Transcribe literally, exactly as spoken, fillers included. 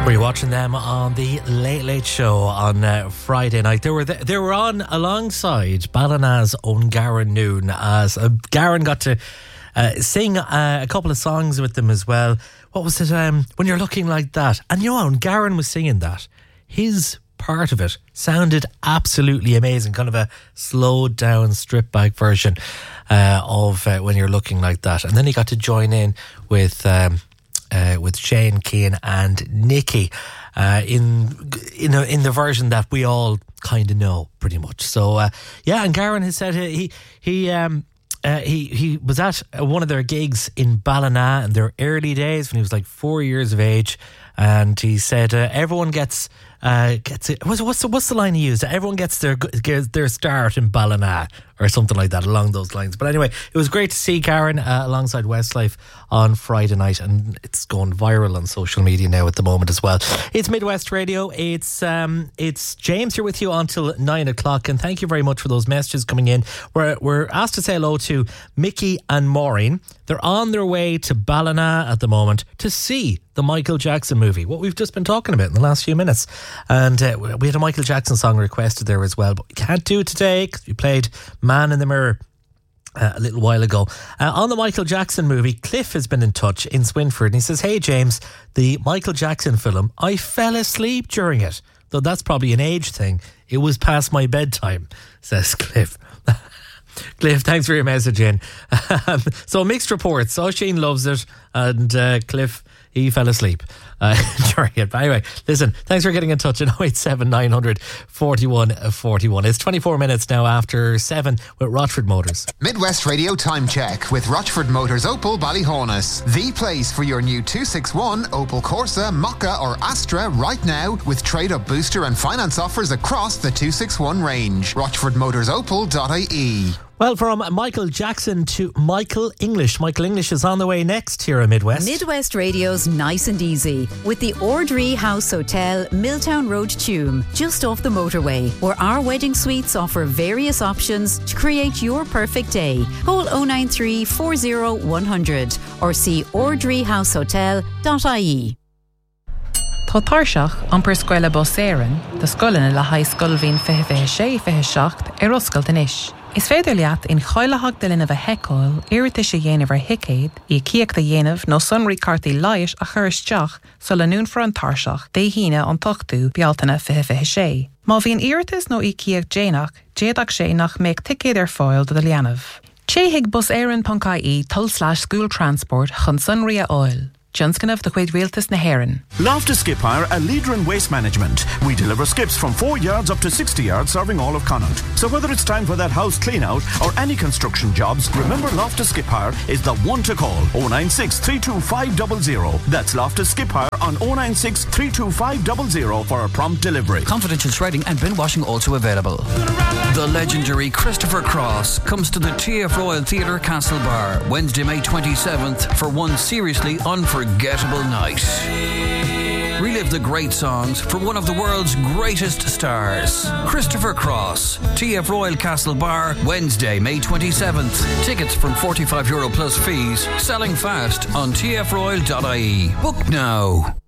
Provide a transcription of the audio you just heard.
Were you watching them on the Late Late Show on uh, Friday night? They were th- they were on alongside Ballina's own Garen Noon, as uh, Garen got to uh, sing uh, a couple of songs with them as well. What was it? Um, When You're Looking Like That. And you know, when Garen was singing that, his part of it sounded absolutely amazing. Kind of a slowed down, stripped back version uh, of uh, When You're Looking Like That. And then he got to join in with... Um, Uh, with Shane, Keane and Nikki uh, in in, a, in the version that we all kind of know pretty much. So uh, yeah, and Garen has said he he um, uh, he he was at one of their gigs in Ballina in their early days when he was like four years of age, and he said uh, everyone gets uh, gets it. What's what's the, what's the line he used? Everyone gets their gets their start in Ballina or something like that, along those lines. But anyway, it was great to see Karen uh, alongside Westlife on Friday night, and it's going viral on social media now at the moment as well. It's Midwest Radio. It's um, it's James here with you until nine o'clock, and thank you very much for those messages coming in. We're we're asked to say hello to Mickey and Maureen. They're on their way to Ballina at the moment to see the Michael Jackson movie, what we've just been talking about in the last few minutes. And uh, we had a Michael Jackson song requested there as well, but we can't do it today because we played Man in the Mirror Uh, a little while ago. Uh, on the Michael Jackson movie, Cliff has been in touch in Swinford, and he says, hey James, the Michael Jackson film, I fell asleep during it, though that's probably an age thing. It was past my bedtime, says Cliff. Cliff, thanks for your message in. Um, so mixed reports. Oisin loves it, and uh, Cliff, he fell asleep uh, during it. But anyway, listen, thanks for getting in touch at oh eight seven nine hundred forty-one forty-one. It's twenty-four minutes now after seven with Rochford Motors. Midwest Radio Time Check with Rochford Motors Opel Ballyhonus. The place for your new two sixty-one Opel Corsa, Mokka or Astra right now, with trade-up booster and finance offers across the two sixty-one range. rochford motors opel dot I E. Well, from Michael Jackson to Michael English. Michael English is on the way next here at Midwest. Midwest Radio's Nice and Easy with the Ordree House Hotel, Milltown Road, Tuam, just off the motorway, where our wedding suites offer various options to create your perfect day. Call oh nine three, four oh, one hundred or see ordree house hotel dot I E. Tá tarseach an per scoile Boséireann, de scoilena le high scoilhín fiche fiche sé fiche seacht ar oscailt inis. Is féidir leat in choilethach de lena bheith heicáil, iirite sé dhéanamh ar hicéid, í ciac de dhéanamh nó sunraí cartaí laios a chur isteach sa le nún for an tarseach, dé híine an tochtú bealtaine fiche fiche sé. Má bhíon iiritas nó í ciac déanach, déadach sé nach méid ticéad ar fáil do de leanamh. Chéigh Boséireann dot I E tull slash school transport chun sunraí a oil. Johnskinov the Quaid Realtus na Heron. Loftus Skip Hire, a leader in waste management. We deliver skips from four yards up to sixty yards, serving all of Connaught. So whether it's time for that house clean out or any construction jobs, remember Loftus Skip Hire is the one to call. oh nine six, three two five zero zero. That's Loftus Skip Hire on oh nine six, three two five zero zero for a prompt delivery. Confidential shredding and bin washing also available. The legendary Christopher Cross comes to the T F Royal Theatre Castlebar Wednesday, May twenty-seventh for one seriously unforgettable night. Relive the great songs from one of the world's greatest stars. Christopher Cross, T F Royal Castlebar, Wednesday, May twenty-seventh. Tickets from forty-five euro plus fees, selling fast on T F royal dot I E. Book now.